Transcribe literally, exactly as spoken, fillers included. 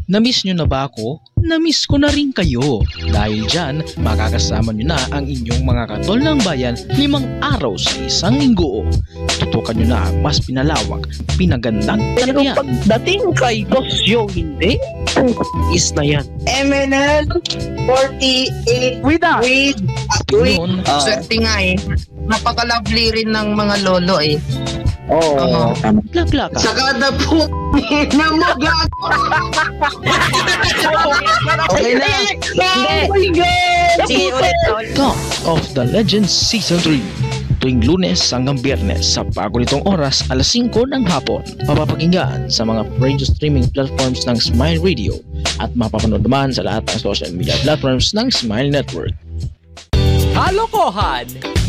Namiss nyo na ba ako? Namiss ko na rin kayo. Dahil dyan, makakasama nyo na ang inyong mga katol ng bayan limang araw sa isang linggo. Tutukan nyo na ang mas pinalawak, pinagandang Pero talagyan. pagdating kay Dosyo, hindi. Is na yan. M N L forty-eight With that. with Opinion, Ah. swerte nga eh. Napaka-lovely rin ng mga lolo eh. Oo. Oo. laklaka, Sagada po na mo gago. Okay na. Oh my God! Sige ulit. Talk of the Legends Season three. Tuwing Lunes hanggang Biyernes sa bago nitong oras alas singko ng hapon. Mapapakinggan sa mga radio streaming platforms ng Smile Radio at mapapanood naman sa lahat ng social media platforms ng Smile Network. Kalokohan,